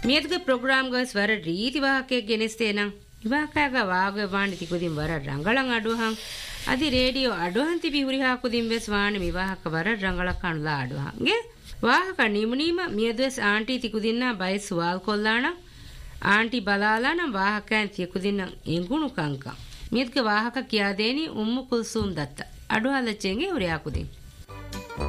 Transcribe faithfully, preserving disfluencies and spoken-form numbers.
මියද්ගේ programme ගස් වර රීති වාහකයේ ගෙනස්තේනම් ඉවාකාග වාගේ වාණි තිකුදින් වර රංගලන් අඩුවහන් අදි රේඩියෝ අඩුවහන් තිබි හුරිහා කුදින් වෙස් වාණි විවාහක වර රංගලක් කණලා අඩුවහන්ගේ ವಾಹಕ ನಿಮುನೀಮ ಮಿಯದ್ವೆಸ್ ಆಂಟಿ ತಿಕುದಿನ್ನ ಬೈ ಸುವಾಲ್ ಕೊಲ್ಲಾಣ ಆಂಟಿ ಬಲಾಲಾನ ವಾಹಕನ್ ತಿಕುದಿನ್ನ ಎಂಗುಣು ಕಂಕ ಮಿಯದ್ಗೆ ವಾಹಕ ಕಿಯಾದೇನಿ ಉಮ್ಮು ಕುಲ್ಸೂಮ್ ದತ್ತ ಅಡು ಹಲಚೆಂಗೆ ಉರಿಯಾಕುದಿ